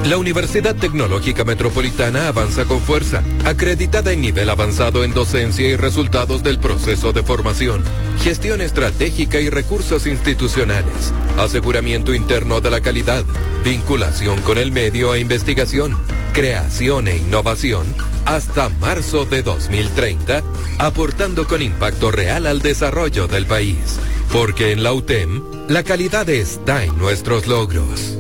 La Universidad Tecnológica Metropolitana avanza con fuerza, acreditada en nivel avanzado en docencia y resultados del proceso de formación, gestión estratégica y recursos institucionales, aseguramiento interno de la calidad, vinculación con el medio e investigación, creación e innovación, hasta marzo de 2030, aportando con impacto real al desarrollo del país. Porque en la UTEM, la calidad está en nuestros logros.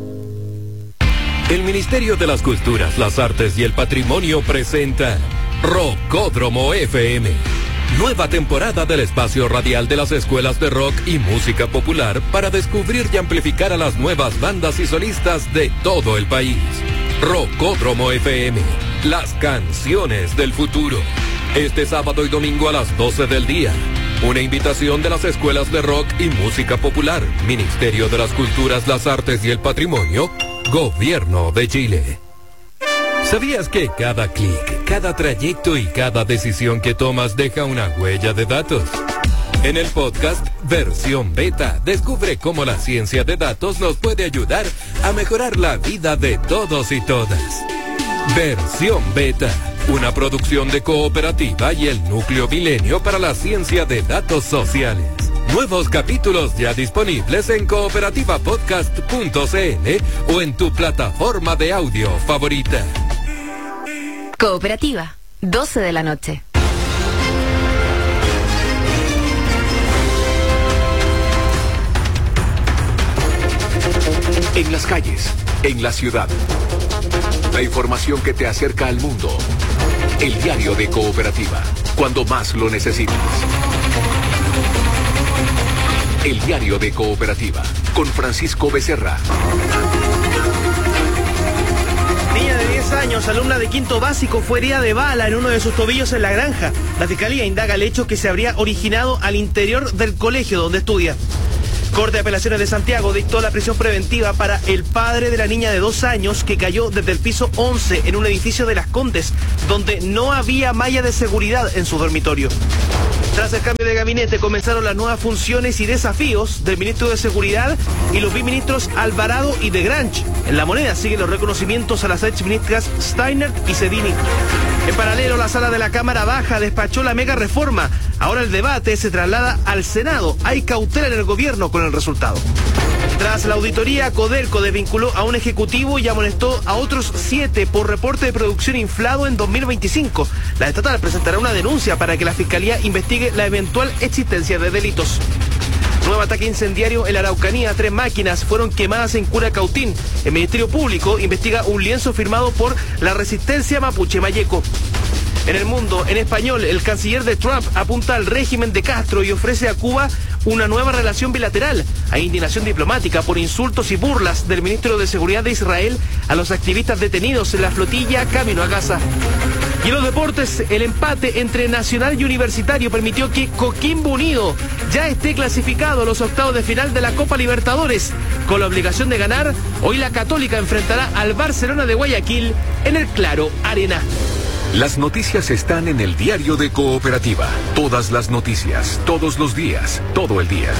El Ministerio de las Culturas, las Artes y el Patrimonio presenta Rockódromo FM. Nueva temporada del espacio radial de las escuelas de rock y música popular para descubrir y amplificar a las nuevas bandas y solistas de todo el país. Rockódromo FM, las canciones del futuro. Este sábado y domingo a las 12 del día. Una invitación de las escuelas de rock y música popular, Ministerio de las Culturas, las Artes y el Patrimonio, Gobierno de Chile. ¿Sabías que cada clic, cada trayecto y cada decisión que tomas deja una huella de datos? En el podcast Versión Beta, descubre cómo la ciencia de datos nos puede ayudar a mejorar la vida de todos y todas. Versión Beta, una producción de Cooperativa y el Núcleo Milenio para la Ciencia de Datos Sociales. Nuevos capítulos ya disponibles en cooperativapodcast.cl o en tu plataforma de audio favorita. Cooperativa, 12 de la noche. En las calles, en la ciudad. La información que te acerca al mundo. El diario de Cooperativa, cuando más lo necesitas. El diario de Cooperativa, con Francisco Becerra. Niña de 10 años, alumna de quinto básico, fue herida de bala en uno de sus tobillos en la granja. La fiscalía indaga el hecho que se habría originado al interior del colegio donde estudia. Corte de Apelaciones de Santiago dictó la prisión preventiva para el padre de la niña de 2 años que cayó desde el piso 11 en un edificio de Las Condes, donde no había malla de seguridad en su dormitorio. Tras el cambio de gabinete comenzaron las nuevas funciones y desafíos del ministro de Seguridad y los viceministros Alvarado y de Granch. En La Moneda siguen los reconocimientos a las exministras Steiner y Cedini. En paralelo, la sala de la Cámara Baja despachó la mega reforma. Ahora el debate se traslada al Senado. Hay cautela en el gobierno con el resultado. Tras la auditoría, Codelco desvinculó a un ejecutivo y amonestó a otros 7 por reporte de producción inflado en 2025. La estatal presentará una denuncia para que la Fiscalía investigue la eventual existencia de delitos. Nuevo ataque incendiario en la Araucanía. 3 máquinas fueron quemadas en Curacautín. El Ministerio Público investiga un lienzo firmado por la Resistencia Mapuche Mayeco. En el mundo, en español, el canciller de Trump apunta al régimen de Castro y ofrece a Cuba una nueva relación bilateral. Hay indignación diplomática por insultos y burlas del ministro de Seguridad de Israel a los activistas detenidos en la flotilla camino a Gaza. Y en los deportes, el empate entre Nacional y Universitario permitió que Coquimbo Unido ya esté clasificado a los octavos de final de la Copa Libertadores. Con la obligación de ganar, hoy la Católica enfrentará al Barcelona de Guayaquil en el Claro Arena. Las noticias están en el diario de Cooperativa. Todas las noticias, todos los días, todo el día.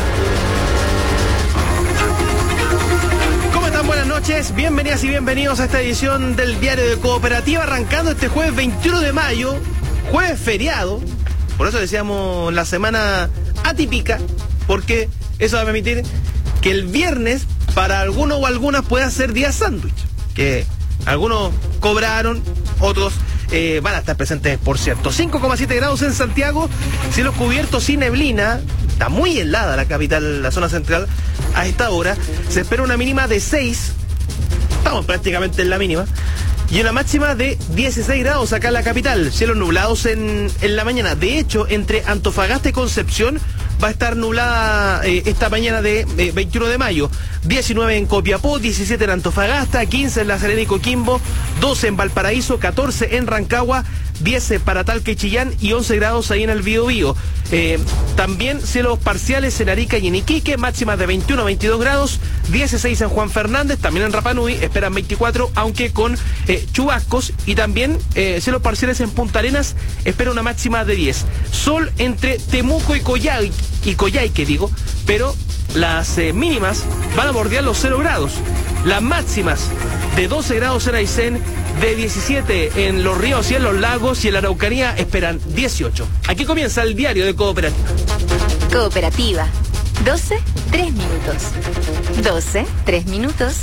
¿Cómo están? Buenas noches, bienvenidas y bienvenidos a esta edición del diario de Cooperativa, arrancando este jueves 21 de mayo, jueves feriado. Por eso decíamos la semana atípica, porque eso va a permitir que el viernes para algunos o algunas pueda ser día sándwich. Que algunos cobraron, otros van a estar presentes, por cierto. 5,7 grados en Santiago, cielos cubiertos sin neblina. Está muy helada la capital, la zona central, a esta hora. Se espera una mínima de 6. Estamos prácticamente en la mínima. Y una máxima de 16 grados acá en la capital. Cielos nublados en la mañana. De hecho, entre Antofagasta y Concepción va a estar nublada esta mañana de 21 de mayo. 19 en Copiapó, 17 en Antofagasta, 15 en La Serena y Coquimbo, 12 en Valparaíso, 14 en Rancagua, 10 para Talca y Chillán y 11 grados ahí en el Biobío. También cielos parciales en Arica y en Iquique, máximas de 21 a 22 grados, 16 en Juan Fernández, también en Rapa Nui, esperan 24, aunque con chubascos, y también cielos parciales en Punta Arenas, espera una máxima de 10. Sol entre Temuco y Coyhaique, pero las mínimas van a bordear los 0 grados. Las máximas de 12 grados en Aysén, de 17 en Los Ríos y en Los Lagos, y en la Araucanía esperan 18. Aquí comienza el diario de Cooperativa. Cooperativa. 12, 3 minutos. 12, 3 minutos.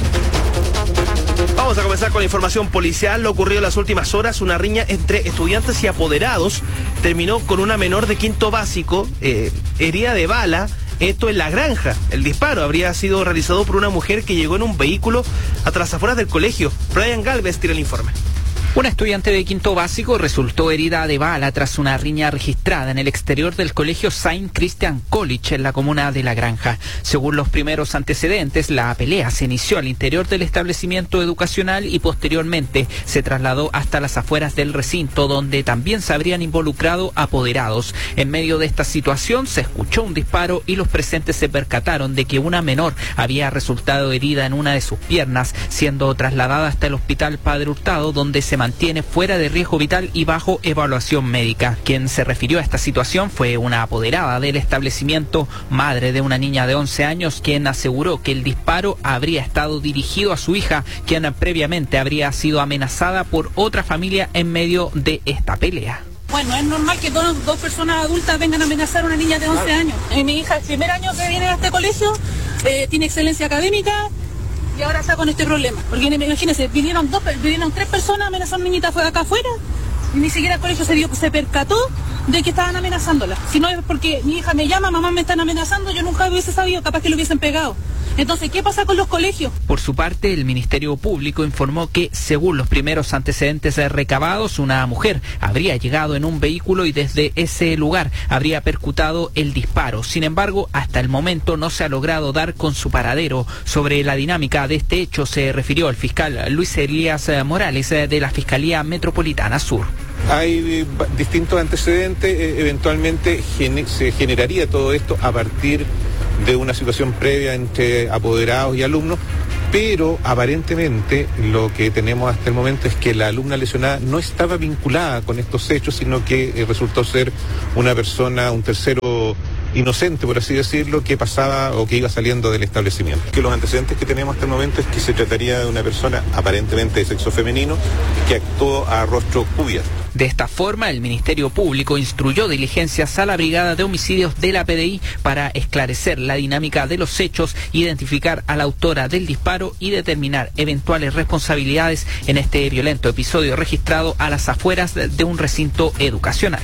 Vamos a comenzar con la información policial. Lo ocurrido en las últimas horas, una riña entre estudiantes y apoderados terminó con una menor de quinto básico, herida de bala. Esto en La Granja. El disparo habría sido realizado por una mujer que llegó en un vehículo hasta las afueras del colegio. Brian Galvez tira el informe. Una estudiante de quinto básico resultó herida de bala tras una riña registrada en el exterior del colegio Saint Christian College en la comuna de La Granja. Según los primeros antecedentes, la pelea se inició al interior del establecimiento educacional y posteriormente se trasladó hasta las afueras del recinto, donde también se habrían involucrado apoderados. En medio de esta situación se escuchó un disparo y los presentes se percataron de que una menor había resultado herida en una de sus piernas, siendo trasladada hasta el hospital Padre Hurtado, donde se mantiene fuera de riesgo vital y bajo evaluación médica. Quien se refirió a esta situación fue una apoderada del establecimiento, madre de una niña de 11 años, quien aseguró que el disparo habría estado dirigido a su hija, quien previamente habría sido amenazada por otra familia en medio de esta pelea. Bueno, es normal que dos personas adultas vengan a amenazar a una niña de 11 años. Mi hija, el primer año que viene a este colegio, tiene excelencia académica, y ahora está con este problema. Porque imagínense, vinieron 3 personas a amenazar a una niñita acá afuera, y ni siquiera el colegio se percató de que estaban amenazándola. Si no es porque mi hija me llama, mamá me están amenazando, yo nunca hubiese sabido, capaz que lo hubiesen pegado. Entonces, ¿qué pasa con los colegios? Por su parte, el Ministerio Público informó que, según los primeros antecedentes recabados, una mujer habría llegado en un vehículo y desde ese lugar habría percutado el disparo. Sin embargo, hasta el momento no se ha logrado dar con su paradero. Sobre la dinámica de este hecho se refirió el fiscal Luis Elías Morales de la Fiscalía Metropolitana Sur. Hay distintos antecedentes, eventualmente se generaría todo esto a partir de una situación previa entre apoderados y alumnos, pero aparentemente lo que tenemos hasta el momento es que la alumna lesionada no estaba vinculada con estos hechos, sino que resultó ser una persona, un tercero inocente, por así decirlo, que pasaba o que iba saliendo del establecimiento. Que los antecedentes que tenemos hasta el momento es que se trataría de una persona aparentemente de sexo femenino que actuó a rostro cubierto. De esta forma, el Ministerio Público instruyó diligencias a la Brigada de Homicidios de la PDI para esclarecer la dinámica de los hechos, identificar a la autora del disparo y determinar eventuales responsabilidades en este violento episodio registrado a las afueras de un recinto educacional.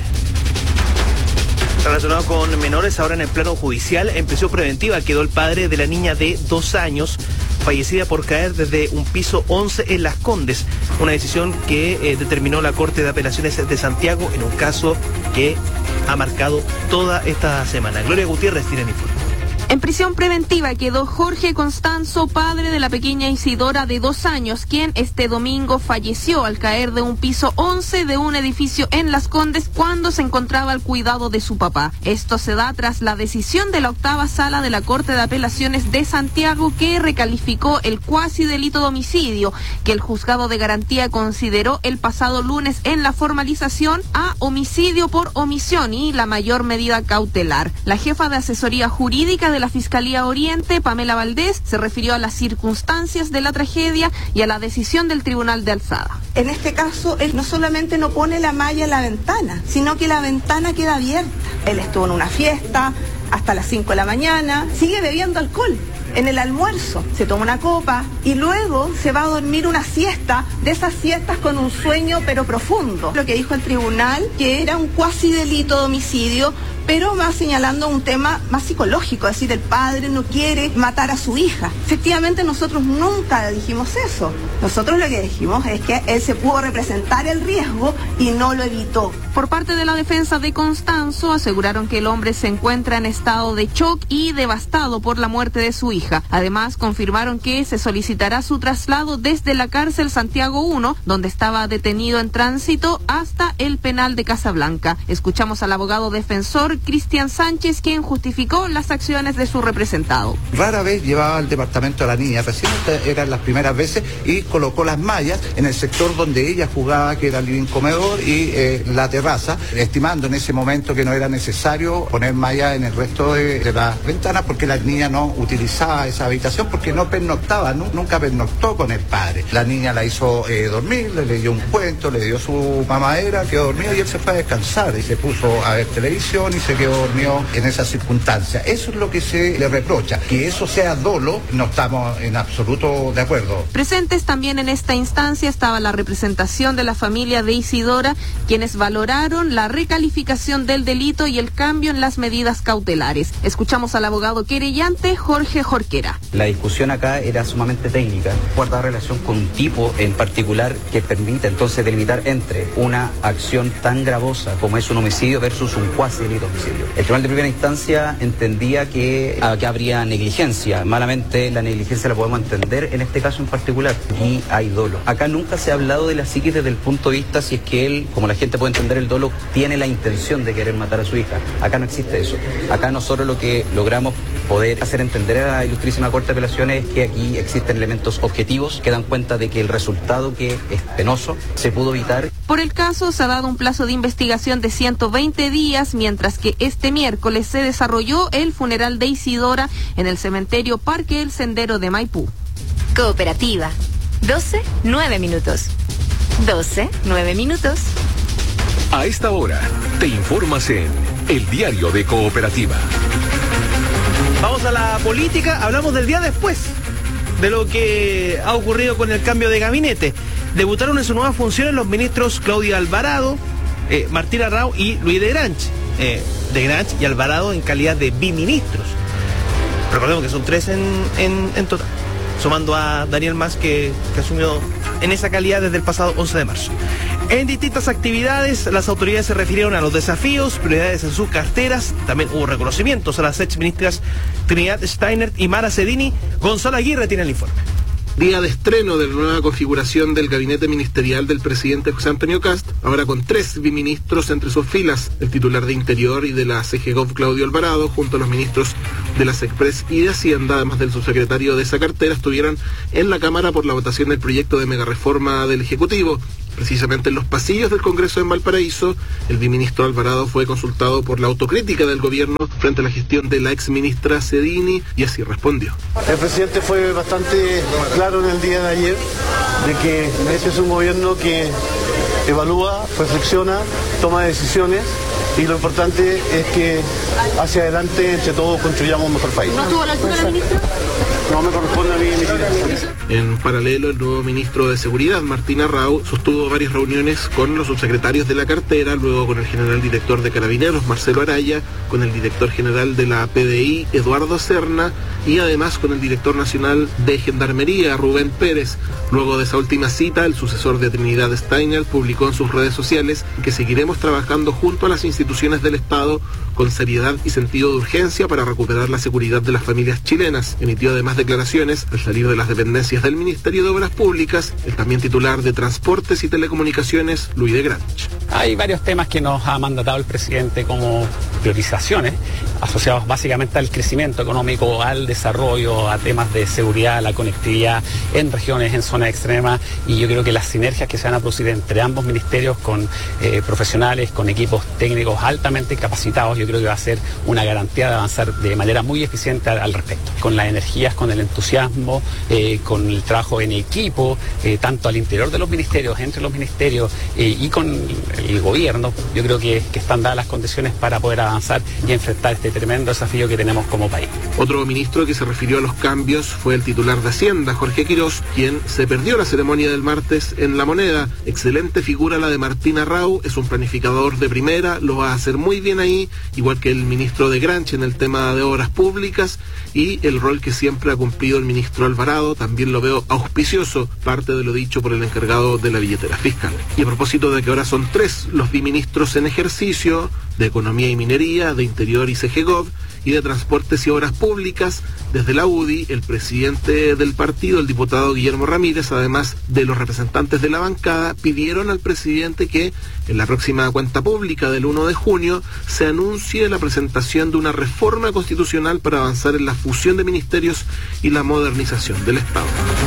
Relacionado con menores, ahora en el plano judicial, en prisión preventiva quedó el padre de la niña de 2 años, fallecida por caer desde un piso 11 en Las Condes, una decisión que determinó la Corte de Apelaciones de Santiago en un caso que ha marcado toda esta semana. Gloria Gutiérrez tiene el informe. En prisión preventiva quedó Jorge Constanzo, padre de la pequeña Isidora de 2 años, quien este domingo falleció al caer de un piso 11 de un edificio en Las Condes cuando se encontraba al cuidado de su papá. Esto se da tras la decisión de la 8ª Sala de la Corte de Apelaciones de Santiago, que recalificó el cuasi delito de homicidio, que el juzgado de garantía consideró el pasado lunes en la formalización, a homicidio por omisión y la mayor medida cautelar. La jefa de asesoría jurídica de la Fiscalía Oriente, Pamela Valdés, se refirió a las circunstancias de la tragedia y a la decisión del Tribunal de Alzada. En este caso, él no solamente no pone la malla en la ventana, sino que la ventana queda abierta. Él estuvo en una fiesta hasta las 5 de la mañana, sigue bebiendo alcohol. En el almuerzo se toma una copa y luego se va a dormir una siesta, de esas siestas con un sueño pero profundo. Lo que dijo el tribunal, que era un cuasi delito de homicidio, pero va señalando un tema más psicológico, es decir, el padre no quiere matar a su hija. Efectivamente, nosotros nunca dijimos eso. Nosotros lo que dijimos es que él se pudo representar el riesgo y no lo evitó. Por parte de la defensa de Constanzo, aseguraron que el hombre se encuentra en estado de shock y devastado por la muerte de su hija. Además, confirmaron que se solicitará su traslado desde la cárcel Santiago 1, donde estaba detenido en tránsito, hasta el penal de Casablanca. Escuchamos al abogado defensor, Cristian Sánchez, quien justificó las acciones de su representado. Rara vez llevaba al departamento a la niña, recién eran las primeras veces, y colocó las mallas en el sector donde ella jugaba, que era el living comedor y la terraza, estimando en ese momento que no era necesario poner mallas en el resto de las ventanas, porque la niña no utilizaba esa habitación, porque no pernoctaba, nunca pernoctó con el padre. La niña la hizo dormir, le leyó un cuento, le dio su mamadera, quedó dormido y él se fue a descansar y se puso a ver televisión y se quedó dormido en esa circunstancia. Eso es lo que se le reprocha. Que eso sea dolo, no estamos en absoluto de acuerdo. Presentes también en esta instancia estaba la representación de la familia de Isidora, quienes valoraron la recalificación del delito y el cambio en las medidas cautelares. Escuchamos al abogado querellante Jorge Jorquera. La discusión acá era sumamente técnica, guarda relación con un tipo en particular que permite entonces delimitar entre una acción tan gravosa como es un homicidio versus un cuasi delito de homicidio. El tribunal de primera instancia entendía que habría negligencia. Malamente la negligencia la podemos entender en este caso en particular. Aquí hay dolo. Acá nunca se ha hablado de la psiquis desde el punto de vista si es que él, como la gente puede entender el dolo, tiene la intención de querer matar a su hija. Acá no existe eso. Acá nosotros lo que logramos poder hacer entender a la Ilustrísima Corte de Apelaciones es que aquí existen elementos objetivos que dan cuenta de que el resultado, que es penoso, se pudo evitar. Por el caso se ha dado un plazo de investigación de 120 días, mientras que este miércoles se desarrolló el funeral de Isidora en el cementerio Parque El Sendero de Maipú. Cooperativa. 12:09 minutos. 12:09 minutos. A esta hora, te informas en El Diario de Cooperativa. Vamos a la política, hablamos del día después de lo que ha ocurrido con el cambio de gabinete. Debutaron en sus nuevas funciones los ministros Claudia Alvarado, Martín Arrau y Luis de Granch. De Granch y Alvarado en calidad de biministros. Recordemos que son 3 en total, sumando a Daniel Mas que asumió en esa calidad desde el pasado 11 de marzo. En distintas actividades, las autoridades se refirieron a los desafíos, prioridades en sus carteras. También hubo reconocimientos a las exministras Trinidad Steiner y Mara Cedini. Gonzalo Aguirre tiene el informe. Día de estreno de la nueva configuración del gabinete ministerial del presidente José Antonio Kast, ahora con 3 biministros entre sus filas, el titular de Interior y de la CGGOV Claudio Alvarado, junto a los ministros de la SECPRES y de Hacienda, además del subsecretario de esa cartera, estuvieron en la Cámara por la votación del proyecto de megareforma del Ejecutivo. Precisamente en los pasillos del Congreso en Valparaíso, el biministro Alvarado fue consultado por la autocrítica del gobierno frente a la gestión de la exministra Cedini y así respondió. El presidente fue bastante claro en el día de ayer de que este es un gobierno que evalúa, reflexiona, toma decisiones y lo importante es que hacia adelante entre todos construyamos un mejor país. ¿No estuvo a la altura la ministra? No me corresponde a mí emitir. En paralelo, el nuevo ministro de Seguridad, Martín Arrau, sostuvo varias reuniones con los subsecretarios de la cartera, luego con el general director de Carabineros, Marcelo Araya, con el director general de la PDI, Eduardo Serna, y además con el director nacional de Gendarmería, Rubén Pérez. Luego de esa última cita, el sucesor de Trinidad Steiner publicó en sus redes sociales que seguiremos trabajando junto a las instituciones del Estado con seriedad y sentido de urgencia para recuperar la seguridad de las familias chilenas. Emitió además declaraciones al salir de las dependencias del Ministerio de Obras Públicas, el también titular de Transportes y Telecomunicaciones, Luis de Granch. Hay varios temas que nos ha mandatado el presidente como priorizaciones, asociados básicamente al crecimiento económico, al desarrollo, a temas de seguridad, la conectividad en regiones, en zonas extremas, y yo creo que las sinergias que se van a producir entre ambos ministerios con profesionales, con equipos técnicos altamente capacitados, yo creo que va a ser una garantía de avanzar de manera muy eficiente al respecto. Con las energías, con el entusiasmo, con el trabajo en equipo, tanto al interior de los ministerios, entre los ministerios y con el gobierno, yo creo que están dadas las condiciones para poder avanzar y enfrentar este tremendo desafío que tenemos como país. Otro ministro que se refirió a los cambios fue el titular de Hacienda, Jorge Quirós, quien se perdió la ceremonia del martes en La Moneda. Excelente figura la de Martín Arrau, es un planificador de primera, lo va a hacer muy bien ahí, igual que el ministro de Granch en el tema de obras públicas, y el rol que siempre ha cumplido el ministro Alvarado también lo veo auspicioso, parte de lo dicho por el encargado de la billetera fiscal. Y a propósito de que ahora son 3 los biministros en ejercicio, de Economía y Minería, de Interior y CGGOV, y de Transportes y Obras Públicas. Desde la UDI, el presidente del partido, el diputado Guillermo Ramírez, además de los representantes de la bancada, pidieron al presidente que en la próxima cuenta pública del 1 de junio se anuncie la presentación de una reforma constitucional para avanzar en la fusión de ministerios y la modernización del Estado.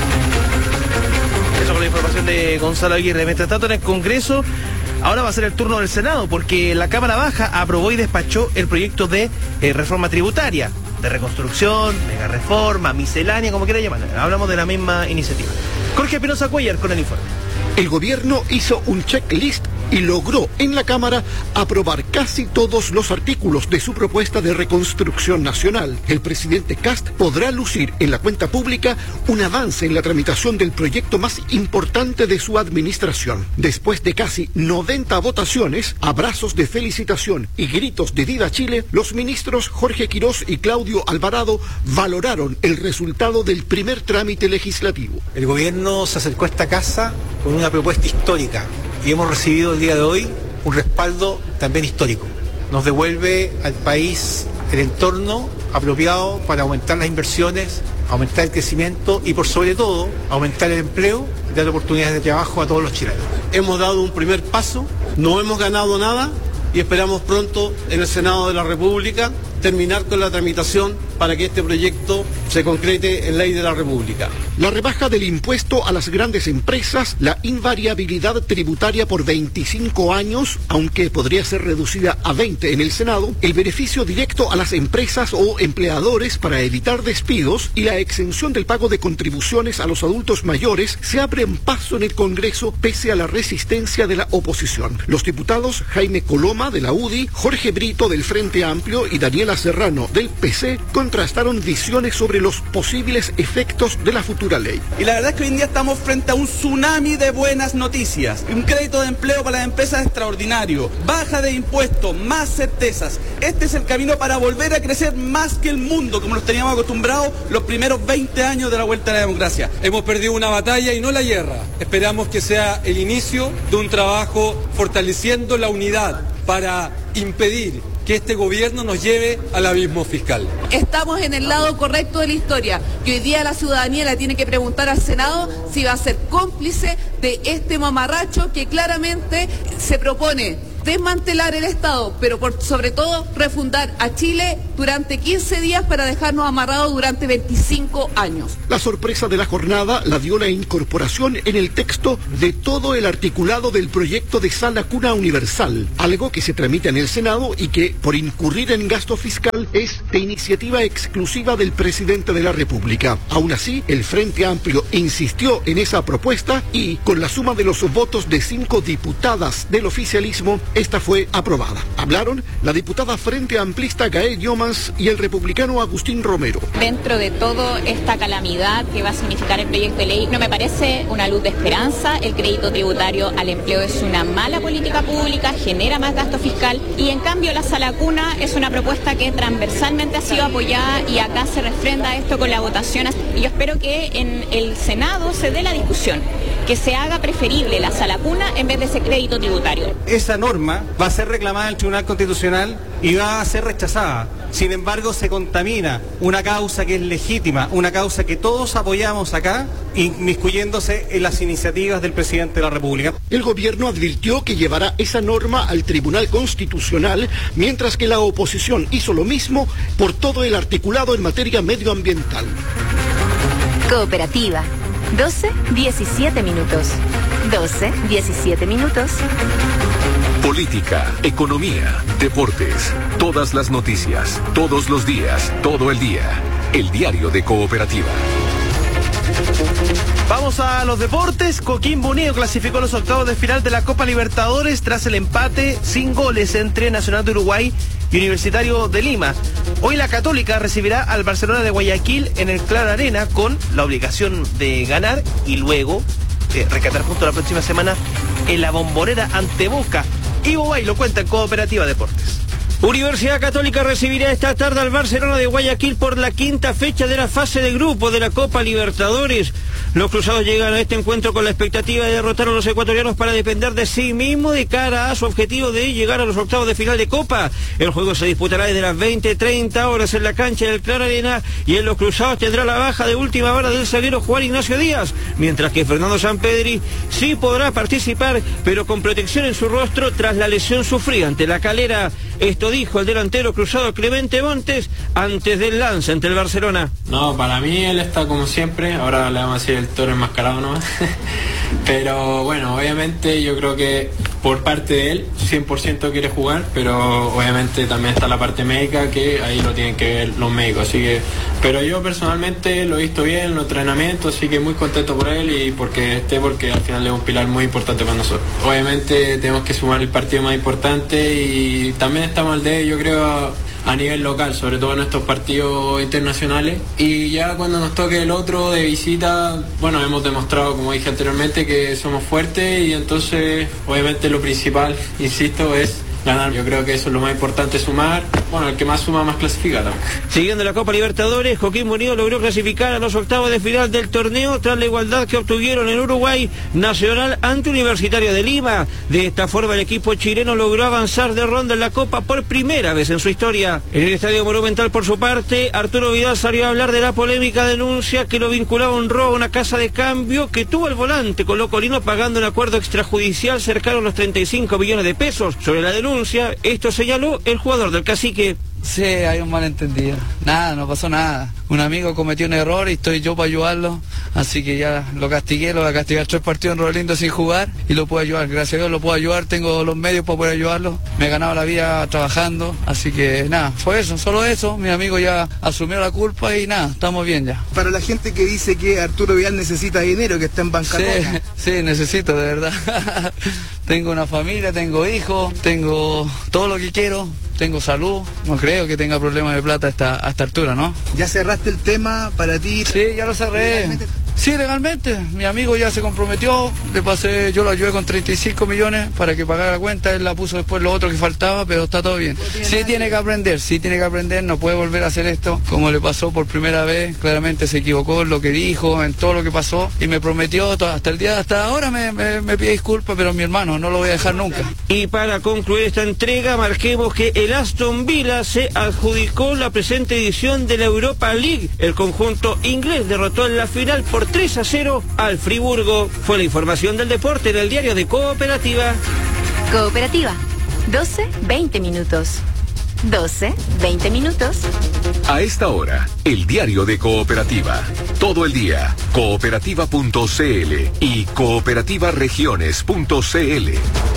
Eso con la información de Gonzalo Aguirre. Mientras tanto, en el Congreso ahora va a ser el turno del Senado, porque la Cámara Baja aprobó y despachó el proyecto de reforma tributaria, de reconstrucción, mega reforma, miscelánea, como quiera llamarla. Hablamos de la misma iniciativa. Jorge Espinosa Cuellar con el informe. El gobierno hizo un checklist y logró en la Cámara aprobar casi todos los artículos de su propuesta de reconstrucción nacional. El presidente Kast podrá lucir en la cuenta pública un avance en la tramitación del proyecto más importante de su administración. Después de casi 90 votaciones, abrazos de felicitación y gritos de Viva Chile, los ministros Jorge Quirós y Claudio Alvarado valoraron el resultado del primer trámite legislativo. El gobierno se acercó a esta casa con una propuesta histórica y hemos recibido el día de hoy un respaldo también histórico. Nos devuelve al país el entorno apropiado para aumentar las inversiones, aumentar el crecimiento y por sobre todo aumentar el empleo y dar oportunidades de trabajo a todos los chilenos. Hemos dado un primer paso, no hemos ganado nada y esperamos pronto en el Senado de la República terminar con la tramitación para que este proyecto se concrete en ley de la República. La rebaja del impuesto a las grandes empresas, la invariabilidad tributaria por 25 años, aunque podría ser reducida a 20 en el Senado, el beneficio directo a las empresas o empleadores para evitar despidos y la exención del pago de contribuciones a los adultos mayores se abren paso en el Congreso pese a la resistencia de la oposición. Los diputados Jaime Coloma de la UDI, Jorge Brito del Frente Amplio y Daniela Serrano del PC contrastaron visiones sobre los posibles efectos de la futura ley. Y la verdad es que hoy en día estamos frente a un tsunami de buenas noticias. Un crédito de empleo para las empresas extraordinario, baja de impuestos, más certezas. Este es el camino para volver a crecer más que el mundo, como nos teníamos acostumbrados los primeros 20 años de la vuelta a la democracia. Hemos perdido una batalla y no la guerra. Esperamos que sea el inicio de un trabajo fortaleciendo la unidad para impedir que este gobierno nos lleve al abismo fiscal. Estamos en el lado correcto de la historia y hoy día la ciudadanía le tiene que preguntar al Senado si va a ser cómplice de este mamarracho que claramente se propone desmantelar el Estado, pero sobre todo refundar a Chile durante 15 días para dejarnos amarrados durante 25 años. La sorpresa de la jornada la dio la incorporación en el texto de todo el articulado del proyecto de sala cuna universal, algo que se tramita en el Senado y que, por incurrir en gasto fiscal, es de iniciativa exclusiva del presidente de la República. Aún así, el Frente Amplio insistió en esa propuesta y, con la suma de los votos de 5 diputadas del oficialismo, esta fue aprobada. Hablaron la diputada Frente Amplista Gael Yomans y el republicano Agustín Romero. Dentro de toda esta calamidad que va a significar el proyecto de ley, no me parece una luz de esperanza. El crédito tributario al empleo es una mala política pública, genera más gasto fiscal y en cambio la sala cuna es una propuesta que transversalmente ha sido apoyada y acá se refrenda esto con la votación. Y yo espero que en el Senado se dé la discusión, que se haga preferible la sala cuna en vez de ese crédito tributario. Esa norma va a ser reclamada en el Tribunal Constitucional y va a ser rechazada. Sin embargo, se contamina una causa que es legítima, una causa que todos apoyamos acá, inmiscuyéndose en las iniciativas del presidente de la República. El gobierno advirtió que llevará esa norma al Tribunal Constitucional, mientras que la oposición hizo lo mismo por todo el articulado en materia medioambiental. Cooperativa. 12-17 minutos. 12-17 minutos. Política, economía, deportes, todas las noticias, todos los días, todo el día. El diario de Cooperativa. Vamos a los deportes. Coquimbo Unido clasificó los octavos de final de la Copa Libertadores tras el empate sin goles entre Nacional de Uruguay y Universitario de Lima. Hoy la Católica recibirá al Barcelona de Guayaquil en el Claro Arena con la obligación de ganar y luego rescatar puntos la próxima semana en la Bombonera ante Boca. Ivo Bay lo cuenta en Cooperativa Deportes. Universidad Católica recibirá esta tarde al Barcelona de Guayaquil por la quinta fecha de la fase de grupo de la Copa Libertadores. Los cruzados llegan a este encuentro con la expectativa de derrotar a los ecuatorianos para depender de sí mismo de cara a su objetivo de llegar a los octavos de final de Copa. El juego se disputará desde las 20:30 horas en la cancha del Claro Arena y en los cruzados tendrá la baja de última hora del zaguero Juan Ignacio Díaz, mientras que Fernando Sampedri sí podrá participar, pero con protección en su rostro tras la lesión sufrida ante La Calera. Esto dijo el delantero cruzado Clemente Montes antes del lance ante el Barcelona. No, para mí él está como siempre, ahora le vamos a decir el toro enmascarado nomás. Pero bueno, obviamente yo creo que por parte de él 100% quiere jugar, pero obviamente también está la parte médica que ahí lo tienen que ver los médicos, así que, pero yo personalmente lo he visto bien en los entrenamientos, así que muy contento por él y porque al final es un pilar muy importante para nosotros. Obviamente tenemos que sumar el partido más importante y también estamos al de, yo creo, a nivel local, sobre todo en estos partidos internacionales, y ya cuando nos toque el otro de visita, bueno, hemos demostrado, como dije anteriormente, que somos fuertes y entonces obviamente lo principal, insisto, es ganar. Yo creo que eso es lo más importante, sumar. Bueno, el que más suma más clasifica también. Siguiendo la Copa Libertadores, Joaquín Murillo logró clasificar a los octavos de final del torneo tras la igualdad que obtuvieron en Uruguay Nacional ante Universitario de Lima. De esta forma el equipo chileno logró avanzar de ronda en la Copa por primera vez en su historia. En el Estadio Monumental, por su parte, Arturo Vidal salió a hablar de la polémica denuncia que lo vinculaba a un robo a una casa de cambio que tuvo el volante colocolino pagando un acuerdo extrajudicial cercano a los 35 millones de pesos. Sobre la denuncia, esto señaló el jugador del Cacique. Sí, hay un malentendido. Nada, no pasó nada. Un amigo cometió un error y estoy yo para ayudarlo. Así que ya lo castigué, lo voy a castigar 3 partidos en Rolindo sin jugar y lo puedo ayudar. Gracias a Dios lo puedo ayudar, tengo los medios para poder ayudarlo. Me he ganado la vida trabajando, así que nada, fue eso, solo eso. Mi amigo ya asumió la culpa y nada, estamos bien ya. Para la gente que dice que Arturo Vidal necesita dinero, que está en bancarrota. Sí, necesito, de verdad. Tengo una familia, tengo hijos, tengo todo lo que quiero. Tengo salud, no creo que tenga problemas de plata a esta altura, ¿no? ¿Ya cerraste el tema para ti? Sí, ya lo cerré. ¿Legalmente? Sí, legalmente. Mi amigo ya se comprometió, yo lo ayudé con 35 millones para que pagara la cuenta, él la puso después lo otro que faltaba, pero está todo bien. Sí tiene que aprender, no puede volver a hacer esto como le pasó por primera vez, claramente se equivocó en lo que dijo, en todo lo que pasó y me prometió hasta ahora me pide disculpas, pero mi hermano, no lo voy a dejar nunca. Y para concluir esta entrega, marquemos que el Aston Villa se adjudicó la presente edición de la Europa League. El conjunto inglés derrotó en la final por 3-0 al Friburgo. Fue la información del deporte en el diario de Cooperativa. Cooperativa, 12-20 minutos. 12-20 minutos. A esta hora, el diario de Cooperativa. Todo el día, cooperativa.cl y cooperativaregiones.cl.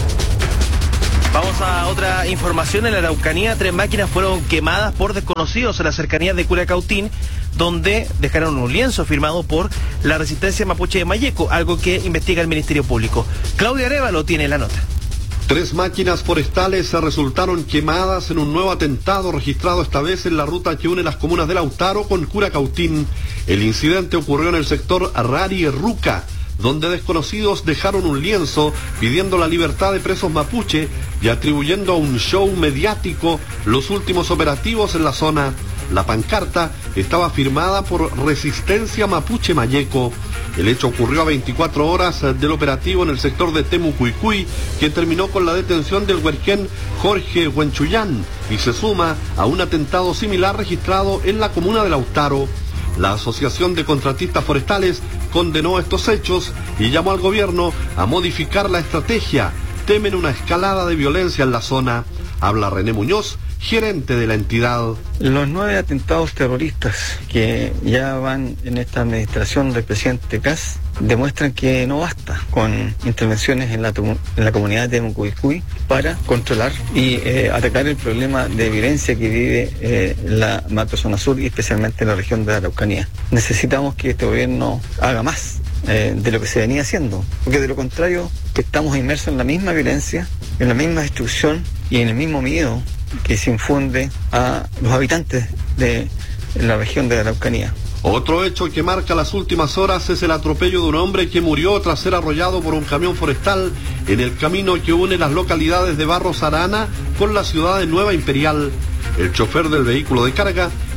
Vamos a otra información. En la Araucanía, 3 máquinas fueron quemadas por desconocidos en las cercanías de Curacautín, donde dejaron un lienzo firmado por la resistencia mapuche de Mayeco, algo que investiga el Ministerio Público. Claudia Arévalo tiene la nota. 3 máquinas forestales se resultaron quemadas en un nuevo atentado registrado esta vez en la ruta que une las comunas de Lautaro con Curacautín. El incidente ocurrió en el sector Rari-Ruca, donde desconocidos dejaron un lienzo pidiendo la libertad de presos mapuche y atribuyendo a un show mediático los últimos operativos en la zona. La pancarta estaba firmada por Resistencia Mapuche Mayeco. El hecho ocurrió a 24 horas del operativo en el sector de Temucuicuy, que terminó con la detención del huerquén Jorge Huenchuyán y se suma a un atentado similar registrado en la comuna de Lautaro. La Asociación de Contratistas Forestales condenó estos hechos y llamó al gobierno a modificar la estrategia. Temen una escalada de violencia en la zona. Habla René Muñoz, gerente de la entidad. Los 9 atentados terroristas que ya van en esta administración del presidente Kast demuestran que no basta con intervenciones en la comunidad de Temucuicuy para controlar y atacar el problema de violencia que vive la macrozona sur y especialmente en la región de la Araucanía. Necesitamos que este gobierno haga más de lo que se venía haciendo, porque de lo contrario estamos inmersos en la misma violencia, en la misma destrucción y en el mismo miedo que se infunde a los habitantes de la región de la Araucanía. Otro hecho que marca las últimas horas es el atropello de un hombre que murió tras ser arrollado por un camión forestal en el camino que une las localidades de Barros Arana con la ciudad de Nueva Imperial. El chofer del vehículo de carga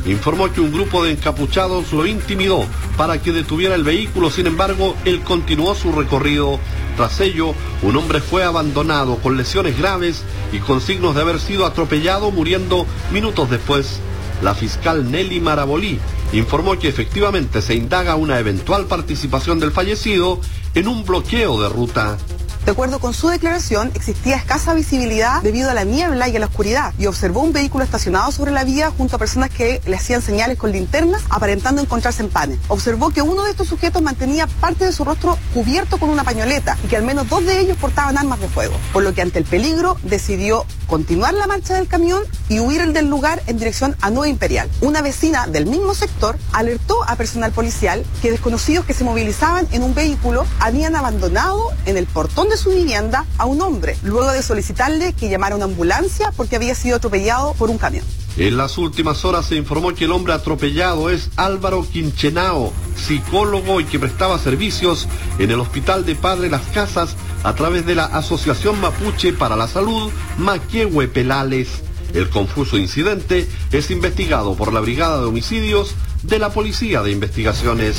informó que un grupo de encapuchados lo intimidó para que detuviera el vehículo. Sin embargo, él continuó su recorrido. Tras ello, un hombre fue abandonado con lesiones graves y con signos de haber sido atropellado, muriendo minutos después. La fiscal Nelly Marabolí informó que efectivamente se indaga una eventual participación del fallecido en un bloqueo de ruta. De acuerdo con su declaración, existía escasa visibilidad debido a la niebla y a la oscuridad, y observó un vehículo estacionado sobre la vía junto a personas que le hacían señales con linternas, aparentando encontrarse en panes. Observó que uno de estos sujetos mantenía parte de su rostro cubierto con una pañoleta y que al menos 2 de ellos portaban armas de fuego, por lo que ante el peligro decidió continuar la marcha del camión y huir del lugar en dirección a Nueva Imperial. Una vecina del mismo sector alertó a personal policial que desconocidos que se movilizaban en un vehículo habían abandonado en el portón de su vivienda a un hombre, luego de solicitarle que llamara a una ambulancia porque había sido atropellado por un camión. En las últimas horas se informó que el hombre atropellado es Álvaro Quinchenao, psicólogo y que prestaba servicios en el Hospital de Padre Las Casas a través de la Asociación Mapuche para la Salud, Maquehue Pelales. El confuso incidente es investigado por la Brigada de Homicidios de la Policía de Investigaciones.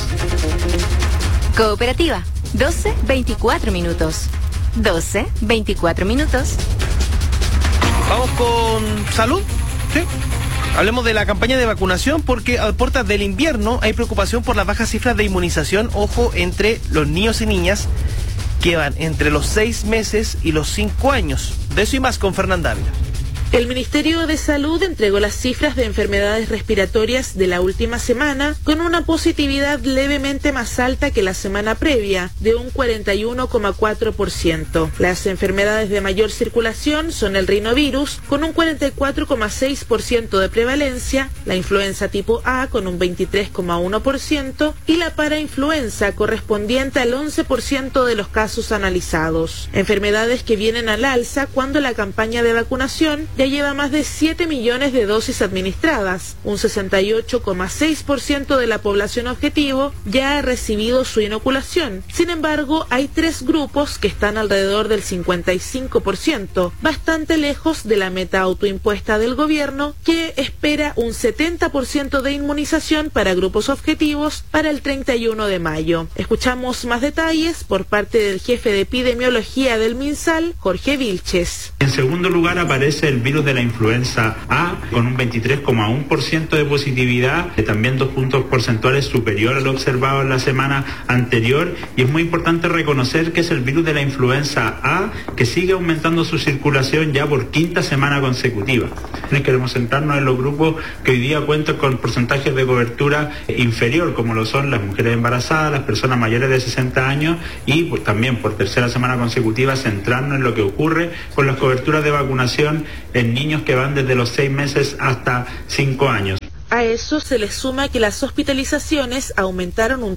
Cooperativa, 12:24 minutos. 12:24 minutos. Vamos con salud. Sí. Hablemos de la campaña de vacunación porque a puertas del invierno hay preocupación por las bajas cifras de inmunización, ojo, entre los niños y niñas que van entre los 6 meses y los 5 años. De eso y más con Fernanda Ávila. El Ministerio de Salud entregó las cifras de enfermedades respiratorias de la última semana con una positividad levemente más alta que la semana previa, de un 41,4%. Las enfermedades de mayor circulación son el rinovirus, con un 44,6% de prevalencia, la influenza tipo A con un 23,1% y la parainfluenza correspondiente al 11% de los casos analizados. Enfermedades que vienen al alza cuando la campaña de vacunación ya lleva más de 7 millones de dosis administradas. Un 68,6% de la población objetivo ya ha recibido su inoculación. Sin embargo, hay 3 grupos que están alrededor del 55%, bastante lejos de la meta autoimpuesta del gobierno, que espera un 70% de inmunización para grupos objetivos para el 31 de mayo. Escuchamos más detalles por parte del jefe de epidemiología del MinSal, Jorge Vilches. En segundo lugar aparece el virus de la influenza A con un 23,1% de positividad, también 2 puntos porcentuales superior a lo observado en la semana anterior, y es muy importante reconocer que es el virus de la influenza A que sigue aumentando su circulación ya por 5ª semana consecutiva. Queremos centrarnos en los grupos que hoy día cuentan con porcentajes de cobertura inferior, como lo son las mujeres embarazadas, las personas mayores de 60 años y pues también por 3ª semana consecutiva centrarnos en lo que ocurre con las coberturas de vacunación en niños que van desde los 6 meses hasta 5 años. A eso se le suma que las hospitalizaciones aumentaron un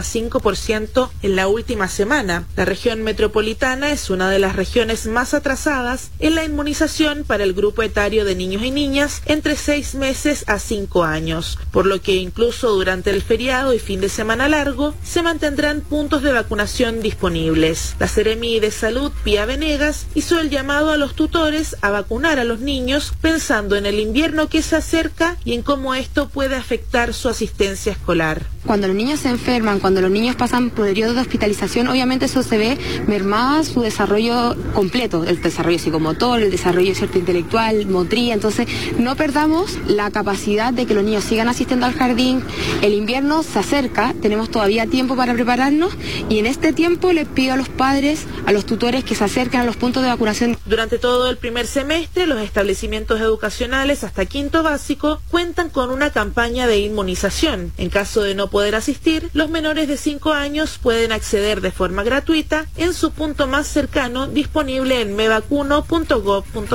3,5% en la última semana. La región metropolitana es una de las regiones más atrasadas en la inmunización para el grupo etario de niños y niñas entre 6 meses a 5 años, por lo que incluso durante el feriado y fin de semana largo se mantendrán puntos de vacunación disponibles. La Seremi de Salud, Pía Venegas, hizo el llamado a los tutores a vacunar a los niños pensando en el invierno que se acerca y en cómo esto puede afectar su asistencia escolar. Cuando los niños se enferman, cuando los niños pasan por periodos de hospitalización, obviamente eso se ve mermada su desarrollo completo, el desarrollo psicomotor, el desarrollo cierto intelectual, motriz. Entonces no perdamos la capacidad de que los niños sigan asistiendo al jardín. El invierno se acerca, tenemos todavía tiempo para prepararnos y en este tiempo les pido a los padres, a los tutores que se acerquen a los puntos de vacunación. Durante todo el primer semestre, los establecimientos educacionales hasta 5º básico cuentan con una campaña de inmunización. En caso de no poder asistir, los menores de 5 años pueden acceder de forma gratuita en su punto más cercano disponible en mevacuno.gov.cl.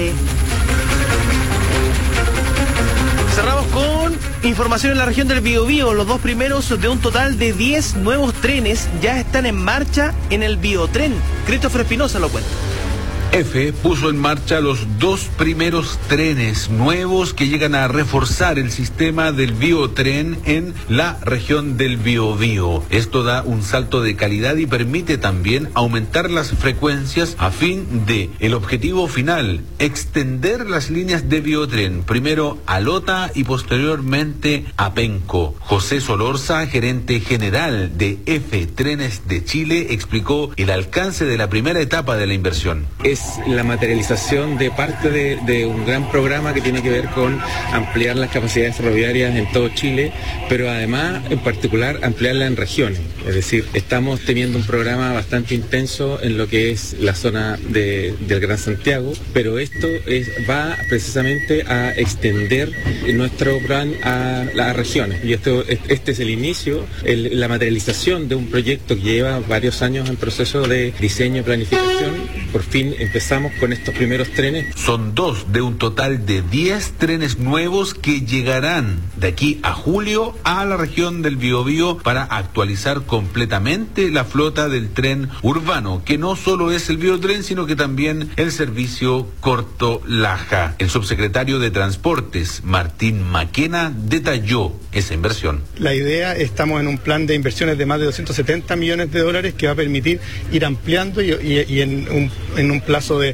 Cerramos con información en la región del Biobío. Los 2 primeros de un total de 10 nuevos trenes ya están en marcha en el Biotren. Christopher Espinosa lo cuenta. EFE puso en marcha los 2 primeros trenes nuevos que llegan a reforzar el sistema del biotren en la región del Biobío. Esto da un salto de calidad y permite también aumentar las frecuencias a fin de el objetivo final, extender las líneas de biotren, primero a Lota y posteriormente a Penco. José Solorza, gerente general de EFE Trenes de Chile, explicó el alcance de la primera etapa de la inversión. Es la materialización de parte de un gran programa que tiene que ver con ampliar las capacidades ferroviarias en todo Chile, pero además, en particular, ampliarla en regiones. Es decir, estamos teniendo un programa bastante intenso en lo que es la zona del Gran Santiago, pero esto va precisamente a extender nuestro plan a las regiones. Y este es el inicio, la materialización de un proyecto que lleva varios años en proceso de diseño y planificación. Por fin empezamos con estos primeros trenes. Son 2 de un total de 10 trenes nuevos que llegarán de aquí a julio a la región del Biobío para actualizar completamente la flota del tren urbano, que no solo es el biotren, sino que también el servicio Corto-Laja. El subsecretario de Transportes, Martín Maquena, detalló esa inversión. La idea, estamos en un plan de inversiones de más de 270 millones de dólares que va a permitir ir ampliando y en un plazo de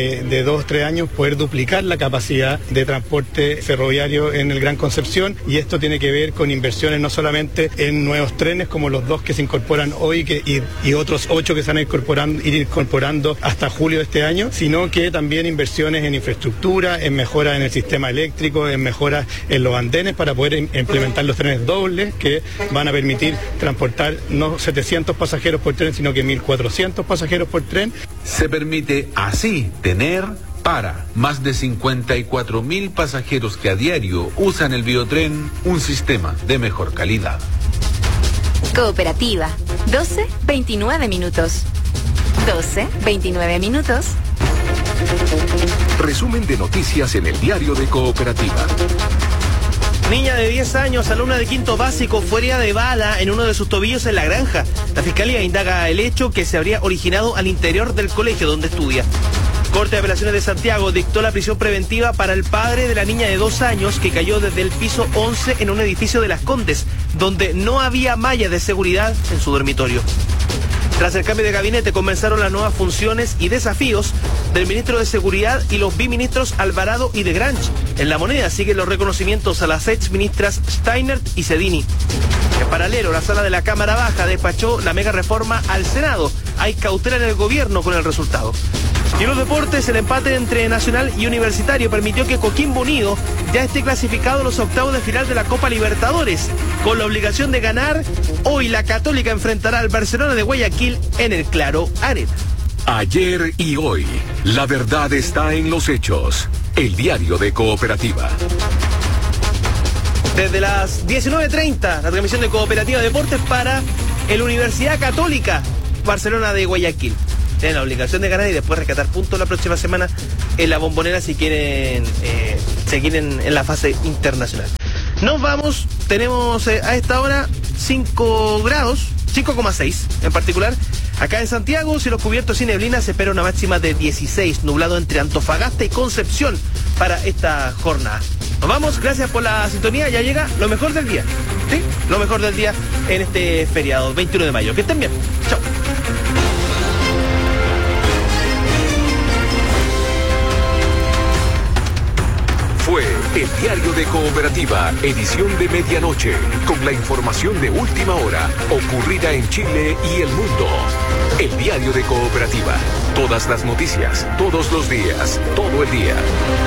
2-3 años poder duplicar la capacidad de transporte ferroviario en el Gran Concepción, y esto tiene que ver con inversiones no solamente en nuevos trenes como los 2 que se incorporan hoy y otros 8 que se van a ir incorporando hasta julio de este año, sino que también inversiones en infraestructura, en mejoras en el sistema eléctrico, en mejoras en los andenes para poder implementar los trenes dobles que van a permitir transportar no 700 pasajeros por tren, sino que 1.400 pasajeros por tren. Se permite así tener para más de 54.000 pasajeros que a diario usan el biotren un sistema de mejor calidad. Cooperativa, 12:29 minutos. 12:29 minutos. Resumen de noticias en el diario de Cooperativa. Niña de 10 años, alumna de quinto básico, fue herida de bala en uno de sus tobillos en La Granja. La fiscalía indaga el hecho que se habría originado al interior del colegio donde estudia. Corte de Apelaciones de Santiago dictó la prisión preventiva para el padre de la niña de 2 años que cayó desde el piso 11 en un edificio de Las Condes, donde no había malla de seguridad en su dormitorio. Tras el cambio de gabinete comenzaron las nuevas funciones y desafíos del ministro de Seguridad y los biministros Alvarado y de Grange. En La Moneda siguen los reconocimientos a las exministras Steinert y Cedini. En paralelo, la sala de la Cámara Baja despachó la mega reforma al Senado. Hay cautela en el gobierno con el resultado. Y en los deportes, el empate entre Nacional y Universitario permitió que Coquimbo Unido ya esté clasificado a los octavos de final de la Copa Libertadores. Con la obligación de ganar, hoy la Católica enfrentará al Barcelona de Guayaquil en el Claro Arena. Ayer y hoy, la verdad está en los hechos. El diario de Cooperativa. Desde las 19:30, la transmisión de Cooperativa Deportes para el Universidad Católica Barcelona de Guayaquil. Tienen la obligación de ganar y después rescatar puntos la próxima semana en la Bombonera si quieren seguir en la fase internacional. Nos vamos, tenemos a esta hora 5 grados, 5,6 en particular. Acá en Santiago, cielos cubiertos y neblina, se espera una máxima de 16, nublado entre Antofagasta y Concepción para esta jornada. Nos vamos, gracias por la sintonía, ya llega lo mejor del día, ¿sí? Lo mejor del día en este feriado, 21 de mayo. Que estén bien, chao. Fue el diario de Cooperativa, edición de medianoche, con la información de última hora, ocurrida en Chile y el mundo. El diario de Cooperativa, todas las noticias, todos los días, todo el día.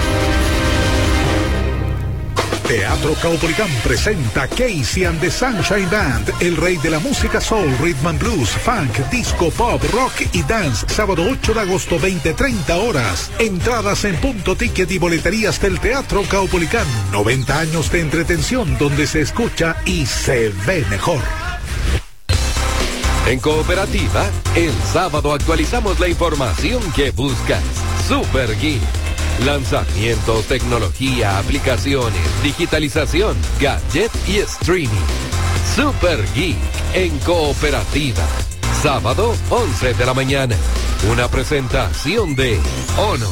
Teatro Caupolicán presenta Casey and the Sunshine Band, el rey de la música soul, rhythm and blues, funk, disco, pop, rock y dance, sábado 8 de agosto, 20:30 horas. Entradas en Punto Ticket y boleterías del Teatro Caupolicán. 90 años de entretención donde se escucha y se ve mejor. En Cooperativa, el sábado actualizamos la información que buscas. Super Geek. Lanzamientos, tecnología, aplicaciones, digitalización, gadget y streaming. Super Geek en Cooperativa. Sábado, 11 de la mañana. Una presentación de Honor.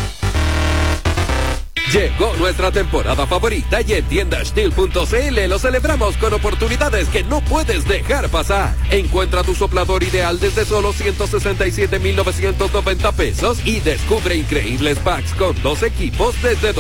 Llegó nuestra temporada favorita y en tiendastil.cl lo celebramos con oportunidades que no puedes dejar pasar. Encuentra tu soplador ideal desde solo 167,990 pesos y descubre increíbles packs con 2 equipos desde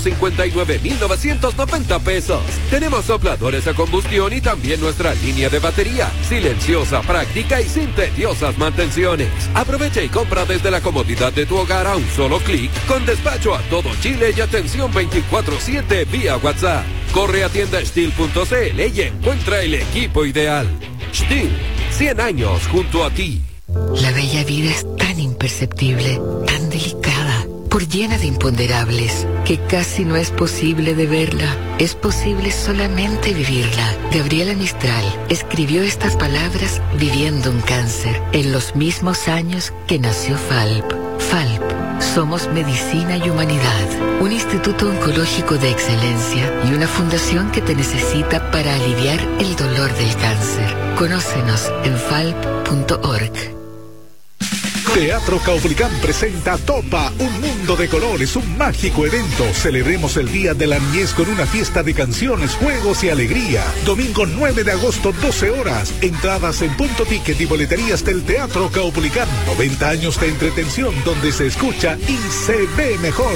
259,990 pesos. Tenemos sopladores a combustión y también nuestra línea de batería, silenciosa, práctica y sin tediosas mantenciones. Aprovecha y compra desde la comodidad de tu hogar a un solo clic, con despacho a todo Chile y atención 24/7 vía WhatsApp. Corre a tiendastil.cl y encuentra el equipo ideal. Stihl, 100 años junto a ti. La bella vida es tan imperceptible, tan delicada, por llena de imponderables, que casi no es posible de verla. Es posible solamente vivirla. Gabriela Mistral escribió estas palabras viviendo un cáncer, en los mismos años que nació FALP. FALP. Somos Medicina y Humanidad, un instituto oncológico de excelencia y una fundación que te necesita para aliviar el dolor del cáncer. Conócenos en falp.org. Teatro Caupolicán presenta Topa, un mundo de colores, un mágico evento. Celebremos el Día de la Niñez con una fiesta de canciones, juegos y alegría. Domingo 9 de agosto, 12 horas. Entradas en Punto Ticket y boleterías del Teatro Caupolicán. 90 años de entretención donde se escucha y se ve mejor.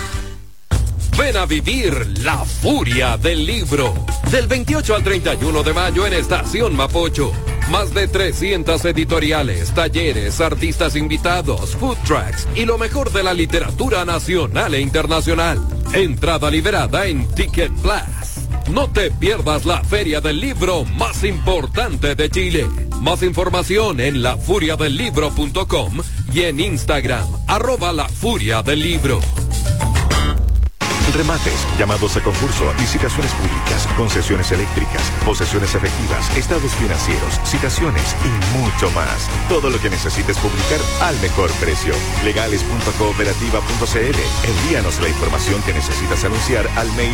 Ven a vivir la furia del libro. Del 28 al 31 de mayo en Estación Mapocho. Más de 300 editoriales, talleres, artistas invitados, food trucks y lo mejor de la literatura nacional e internacional. Entrada liberada en Ticket Plus. No te pierdas la feria del libro más importante de Chile. Más información en lafuriadelibro.com y en Instagram, @lafuriadelibro. Remates, llamados a concurso, licitaciones públicas, concesiones eléctricas, posesiones efectivas, estados financieros, citaciones y mucho más. Todo lo que necesites publicar al mejor precio. Legales.cooperativa.cl. Envíanos la información que necesitas anunciar al mail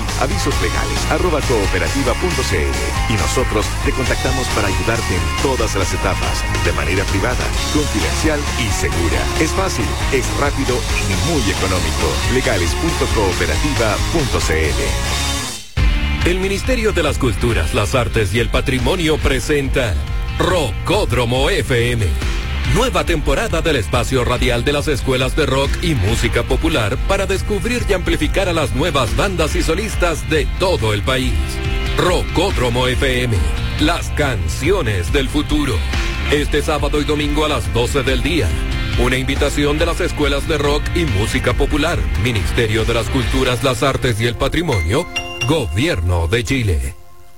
avisoslegales@cooperativa.cl y nosotros te contactamos para ayudarte en todas las etapas, de manera privada, confidencial y segura. Es fácil, es rápido y muy económico. Legales.cooperativa.cl. El Ministerio de las Culturas, las Artes y el Patrimonio presenta Rockódromo FM. Nueva temporada del espacio radial de las escuelas de rock y música popular para descubrir y amplificar a las nuevas bandas y solistas de todo el país. Rockódromo FM, las canciones del futuro. Este sábado y domingo a las 12 del día. Una invitación de las escuelas de rock y música popular, Ministerio de las Culturas, las Artes y el Patrimonio, Gobierno de Chile.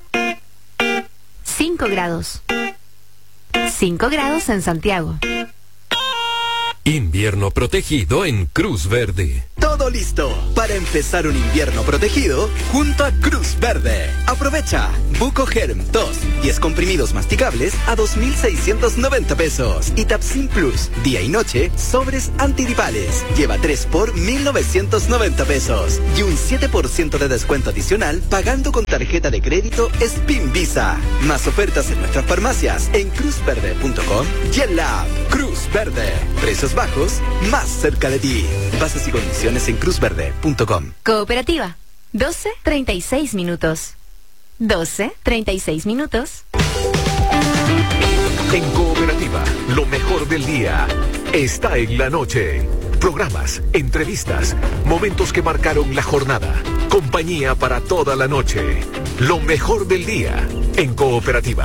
5 grados. 5 grados en Santiago. Invierno protegido en Cruz Verde. Todo listo para empezar un invierno protegido junto a Cruz Verde. Aprovecha Buco Germ 2, 10 comprimidos masticables a 2,690 pesos. Y Tapsin Plus, día y noche, sobres antigripales. Lleva 3 por 1,990 pesos. Y un 7% de descuento adicional pagando con tarjeta de crédito Spin Visa. Más ofertas en nuestras farmacias en cruzverde.com y en la app Cruz Verde. Precios bajos, más cerca de ti. Bases y condiciones en cruzverde.com. Cooperativa, 12:36 minutos. 12:36 minutos. En Cooperativa, lo mejor del día está en la noche. Programas, entrevistas, momentos que marcaron la jornada. Compañía para toda la noche. Lo mejor del día en Cooperativa.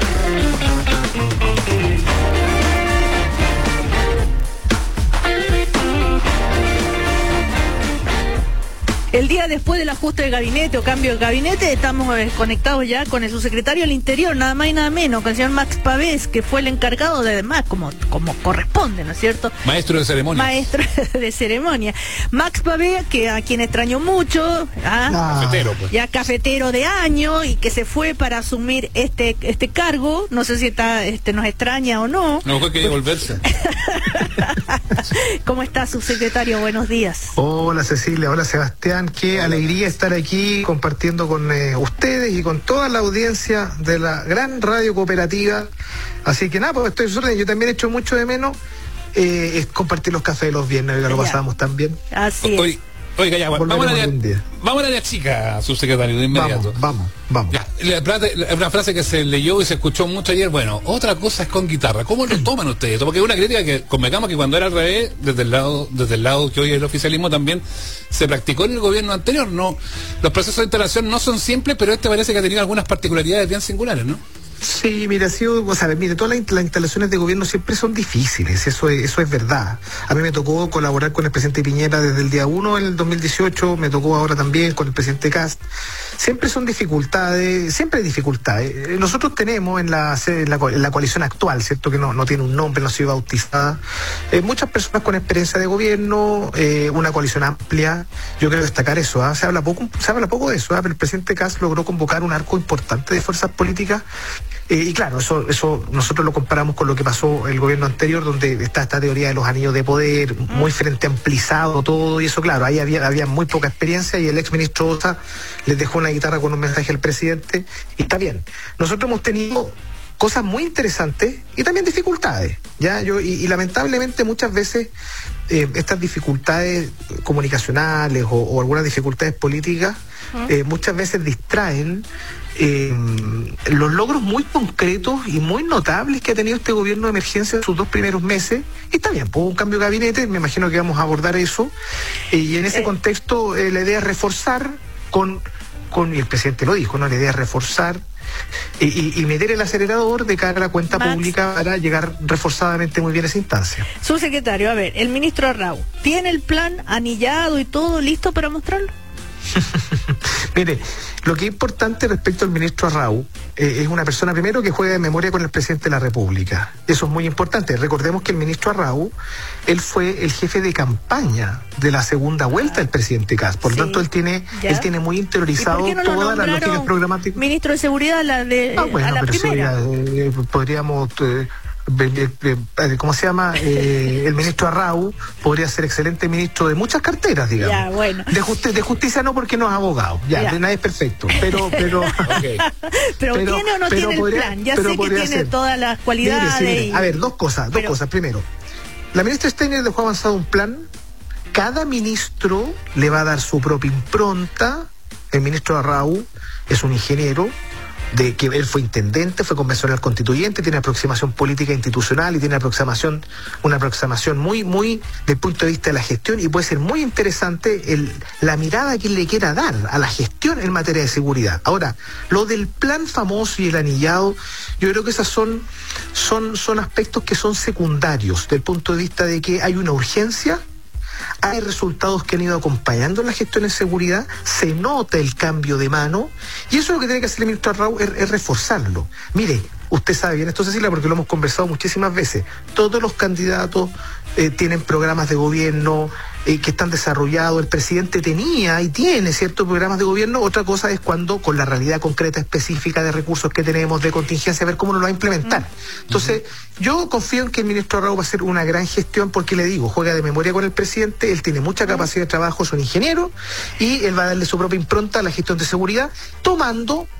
El día después del ajuste de gabinete o cambio de gabinete, estamos conectados ya con el subsecretario del Interior, nada más y nada menos, con el señor Max Pavés, que fue el encargado de, además, como corresponde, ¿no es cierto? Maestro de ceremonia. Maestro de ceremonia. Max Pavés, que a quien extraño mucho, Cafetero, pues. Ya cafetero de año, y que se fue para asumir este cargo, no sé si nos extraña o no. No, fue que devolverse. ¿Cómo está, subsecretario? Buenos días. Hola Cecilia, hola Sebastián, qué alegría estar aquí compartiendo con ustedes y con toda la audiencia de la gran radio cooperativa. Así que nada, pues estoy sorprendido. Yo también echo mucho de menos es compartir los cafés los viernes, ya lo pasamos también. Así es. Oiga, ya, vamos a la chica, subsecretario, de inmediato. Vamos. Ya, una frase que se leyó y se escuchó mucho ayer, bueno, otra cosa es con guitarra. ¿Cómo lo toman ustedes? Porque es una crítica que convengamos que cuando era al revés, desde el lado que hoy es el oficialismo también se practicó en el gobierno anterior, ¿no? Los procesos de instalación no son simples, pero este parece que ha tenido algunas particularidades bien singulares, ¿no? Sí, mira, todas las instalaciones de gobierno siempre son difíciles, eso es verdad. A mí me tocó colaborar con el presidente Piñera desde el día 1 en el 2018, me tocó ahora también con el presidente Kast. Siempre son dificultades, siempre hay dificultades. Nosotros tenemos en la coalición actual, ¿cierto? Que no tiene un nombre, no ha sido bautizada, muchas personas con experiencia de gobierno, una coalición amplia. Yo quiero destacar eso, se habla poco de eso, pero el presidente Kast logró convocar un arco importante de fuerzas políticas. Y claro, eso nosotros lo comparamos con lo que pasó el gobierno anterior, donde está esta teoría de los anillos de poder, muy frente amplizado todo, y eso claro, ahí había muy poca experiencia, y el ex ministro Osa les dejó una guitarra con un mensaje al presidente, y está bien. Nosotros hemos tenido cosas muy interesantes y también dificultades, ¿ya? Y lamentablemente muchas veces estas dificultades comunicacionales o algunas dificultades políticas muchas veces distraen los logros muy concretos y muy notables que ha tenido este gobierno de emergencia en sus 2 primeros meses. Y está bien, hubo un cambio de gabinete, me imagino que vamos a abordar eso, y en ese contexto la idea es reforzar y el presidente lo dijo, ¿no? La idea es reforzar y meter el acelerador de cara a la cuenta pública para llegar reforzadamente muy bien a esa instancia. Subsecretario, a ver, el ministro Arrau, ¿tiene el plan anillado y todo listo para mostrarlo? Mire, lo que es importante respecto al ministro Arrau es una persona primero que juega de memoria con el presidente de la República. Eso es muy importante. Recordemos que el ministro Arrau, él fue el jefe de campaña de la segunda vuelta del presidente Kast. Por lo tanto, él tiene muy interiorizado todas las lógicas programáticas. Ministro de Seguridad a la primera. Podríamos... ¿cómo se llama? El ministro Arrau podría ser excelente ministro de muchas carteras, digamos. Ya, bueno. De justicia no, porque no es abogado. Nadie es perfecto. Pero okay. Pero ¿tiene o no tiene el plan? Ya sé que tiene todas las cualidades. Mire. A ver, dos cosas. Primero, la ministra Steiner dejó avanzado un plan. Cada ministro le va a dar su propia impronta. El ministro Arrau es un ingeniero, de que él fue intendente, fue convencional constituyente, tiene aproximación política institucional y tiene una aproximación muy del punto de vista de la gestión, y puede ser muy interesante la mirada que él le quiera dar a la gestión en materia de seguridad. Ahora, lo del plan famoso y el anillado, yo creo que esos son aspectos que son secundarios del punto de vista de que hay una urgencia. Hay resultados que han ido acompañando la gestión en seguridad, se nota el cambio de mano, y eso es lo que tiene que hacer el ministro Arrau, es reforzarlo. Mire, usted sabe bien esto, Cecilia, porque lo hemos conversado muchísimas veces. Todos los candidatos tienen programas de gobierno que están desarrollados. El presidente tenía y tiene ciertos programas de gobierno. Otra cosa es cuando, con la realidad concreta específica de recursos que tenemos, de contingencia, ver cómo nos lo va a implementar. Entonces, yo confío en que el ministro Arrau va a hacer una gran gestión, porque le digo, juega de memoria con el presidente, él tiene mucha capacidad de trabajo, es un ingeniero, y él va a darle su propia impronta a la gestión de seguridad, tomando